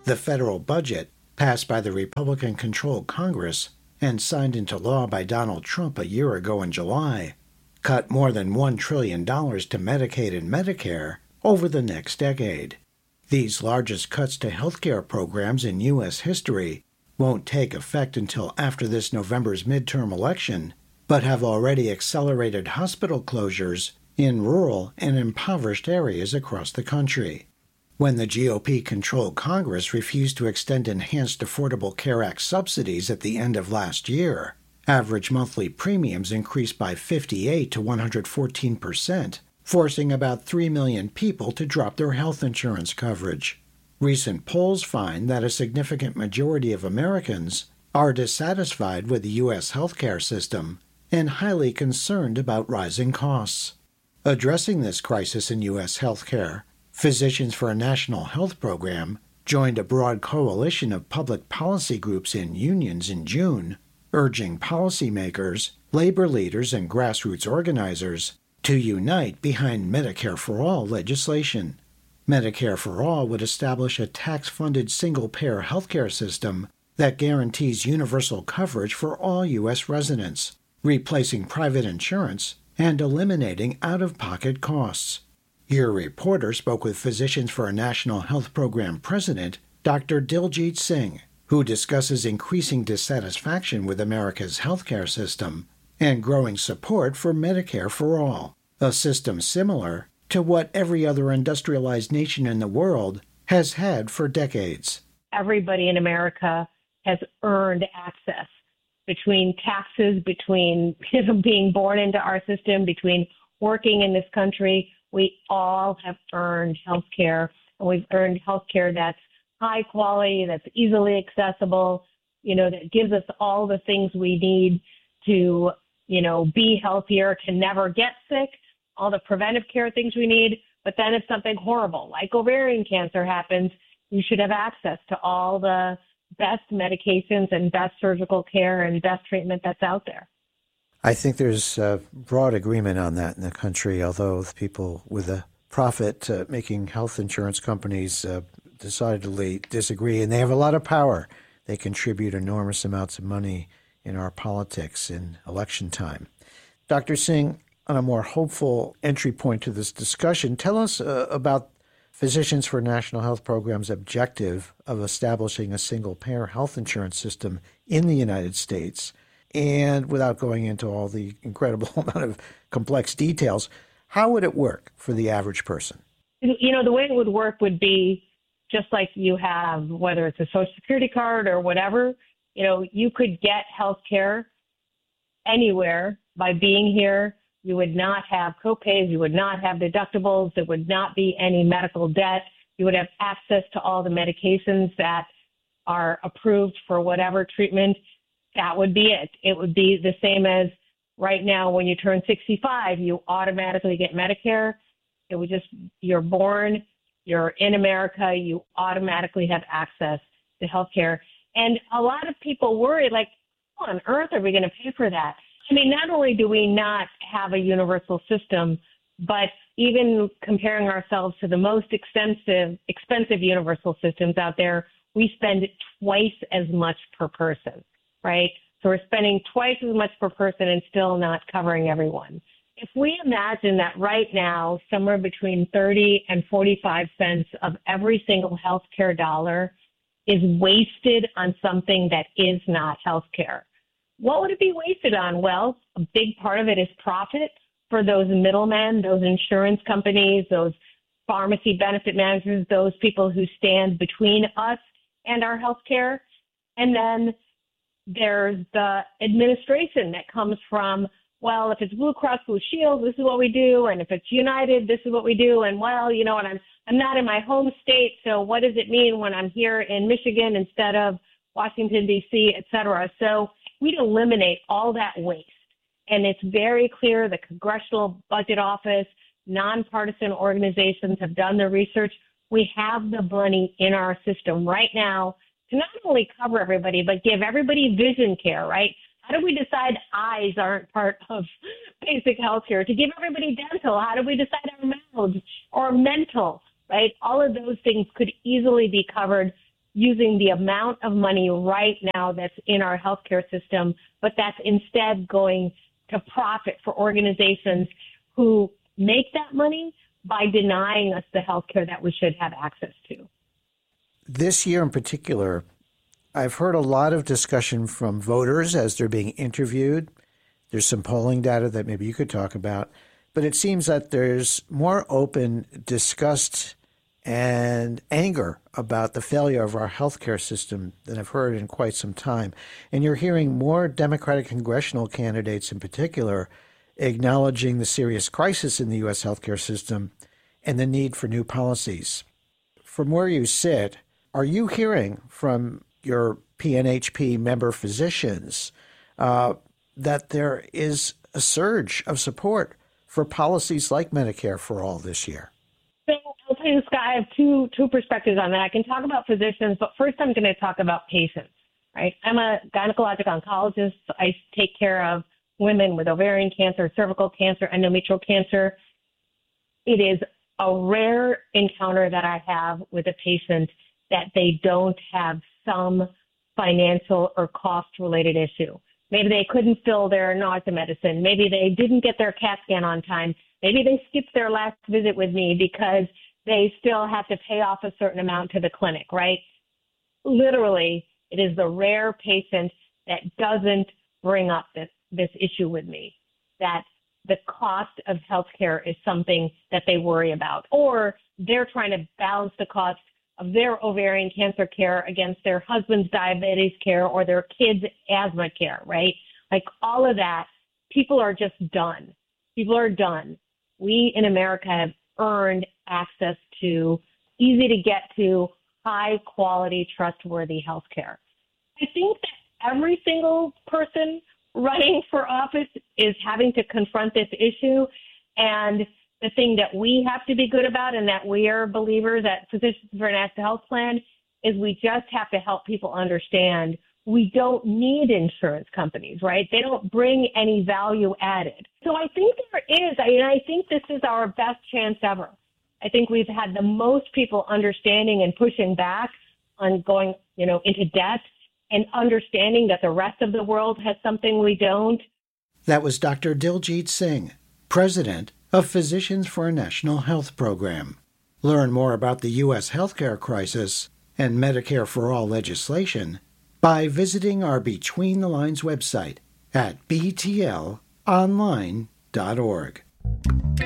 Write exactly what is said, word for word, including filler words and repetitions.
The federal budget, passed by the Republican-controlled Congress and signed into law by Donald Trump a year ago in July, cut more than one trillion dollars to Medicaid and Medicare over the next decade. These largest cuts to healthcare programs in U S history won't take effect until after this November's midterm election, but have already accelerated hospital closures in rural and impoverished areas across the country. When the G O P-controlled Congress refused to extend enhanced Affordable Care Act subsidies at the end of last year, average monthly premiums increased by fifty-eight to one hundred fourteen percent, forcing about three million people to drop their health insurance coverage. Recent polls find that a significant majority of Americans are dissatisfied with the U S healthcare system and highly concerned about rising costs. Addressing this crisis in U S healthcare, Physicians for a National Health Program joined a broad coalition of public policy groups and unions in June, urging policymakers, labor leaders, and grassroots organizers to unite behind Medicare for All legislation. Medicare for All would establish a tax-funded single-payer healthcare system that guarantees universal coverage for all U S residents, replacing private insurance and eliminating out-of-pocket costs. Your reporter spoke with Physicians for a National Health Program president, Doctor Diljit Singh, who discusses increasing dissatisfaction with America's healthcare system and growing support for Medicare for All, a system similar to what every other industrialized nation in the world has had for decades. Everybody in America has earned access between taxes, between you know, being born into our system, between working in this country. We all have earned health care, and we've earned health care that's high quality, that's easily accessible, you know, that gives us all the things we need to, you know, be healthier, to never get sick, all the preventive care things we need. But then if something horrible like ovarian cancer happens, you should have access to all the best medications and best surgical care and best treatment that's out there. I think there's uh, broad agreement on that in the country, although people with a profit uh, making health insurance companies uh, decidedly disagree, and they have a lot of power. They contribute enormous amounts of money in our politics in election time. Doctor Singh, on a more hopeful entry point to this discussion, tell us uh, about Physicians for National Health Program's objective of establishing a single-payer health insurance system in the United States. And without going into all the incredible amount of complex details, how would it work for the average person? You know, the way it would work would be just like you have, whether it's a Social Security card or whatever, you know, you could get health care anywhere by being here. You would not have copays. You would not have deductibles. There would not be any medical debt. You would have access to all the medications that are approved for whatever treatment. That would be it. It would be the same as right now when you turn sixty-five, you automatically get Medicare. It would just, you're born, you're in America, you automatically have access to health care. And a lot of people worry, like, how on earth are we going to pay for that? I mean, not only do we not have a universal system, but even comparing ourselves to the most expensive, expensive universal systems out there, we spend twice as much per person. Right? So we're spending twice as much per person and still not covering everyone. If we imagine that right now, somewhere between thirty and forty-five cents of every single healthcare dollar is wasted on something that is not healthcare, what would it be wasted on? Well, a big part of it is profit for those middlemen, those insurance companies, those pharmacy benefit managers, those people who stand between us and our healthcare. And then there's the administration that comes from, well, if it's Blue Cross Blue Shield, this is what we do. And if it's United, this is what we do. And, well, you know, and I'm, I'm not in my home state, so what does it mean when I'm here in Michigan instead of Washington, D C, et cetera? So we'd eliminate all that waste. And it's very clear the Congressional Budget Office, nonpartisan organizations have done the research. We have the money in our system right now to not only cover everybody, but give everybody vision care, right? How do we decide eyes aren't part of basic health care? To give everybody dental, how do we decide our mouths or mental, right? All of those things could easily be covered using the amount of money right now that's in our healthcare system, but that's instead going to profit for organizations who make that money by denying us the healthcare that we should have access to. This year in particular, I've heard a lot of discussion from voters as they're being interviewed. There's some polling data that maybe you could talk about, but it seems that there's more open disgust and anger about the failure of our healthcare system than I've heard in quite some time. And you're hearing more Democratic congressional candidates in particular acknowledging the serious crisis in the U S healthcare system and the need for new policies. From where you sit, are you hearing from your P N H P member physicians uh, that there is a surge of support for policies like Medicare for All this year? So I'll tell you, Scott, I have two two perspectives on that. I can talk about physicians, but first I'm going to talk about patients, right? I'm a gynecologic oncologist. I take care of women with ovarian cancer, cervical cancer, endometrial cancer. It is a rare encounter that I have with a patient that they don't have some financial or cost-related issue. Maybe they couldn't fill their nausea medicine. Maybe they didn't get their CAT scan on time. Maybe they skipped their last visit with me because they still have to pay off a certain amount to the clinic, right? Literally, it is the rare patient that doesn't bring up this, this issue with me, that the cost of healthcare is something that they worry about, or they're trying to balance the cost of their ovarian cancer care against their husband's diabetes care or their kids' asthma care, right? Like all of that, people are just done. People are done. We in America have earned access to easy to get to, high quality, trustworthy healthcare. I think that every single person running for office is having to confront this issue. And the thing that we have to be good about, and that we are believers at Physicians for a National Health Plan, is we just have to help people understand we don't need insurance companies, right? They don't bring any value added. So I think there is, I mean, I think this is our best chance ever. I think we've had the most people understanding and pushing back on going, you know, into debt and understanding that the rest of the world has something we don't. That was Doctor Diljit Singh, president of Physicians for a National Health Program. Learn more about the U S healthcare crisis and Medicare for All legislation by visiting our Between the Lines website at b t l online dot org.